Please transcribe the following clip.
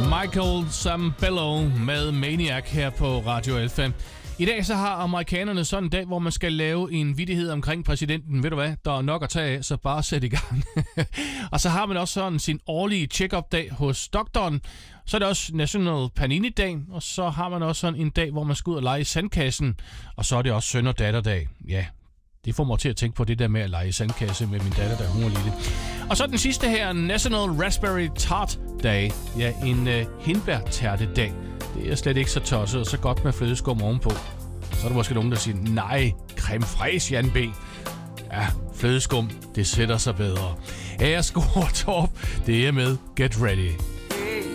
Michael Sambello med Maniac her på Radio Alpha. I dag så har amerikanerne sådan en dag, hvor man skal lave en vittighed omkring præsidenten. Ved du hvad? Der er nok at tage af, så bare sæt i gang. Og så har man også sådan sin årlige check-up-dag hos doktoren. Så er det også National Panini-dag, og så har man også sådan en dag, hvor man skal ud og lege i sandkassen. Og så er det også søn- og datterdag. Ja, det får mig til at tænke på det der med at lege i sandkasse med min datter, der hun er lille. Og så den sidste her, National Raspberry Tart Day. Ja, en hindbærtærte-dag. Det er slet ikke så tosset og så godt med flødeskum ovenpå. Så er der måske nogen, der siger, nej, creme fraiche, Jan B. Ja, flødeskum, det sætter sig bedre. Æresgård Torp, det er med Get Ready.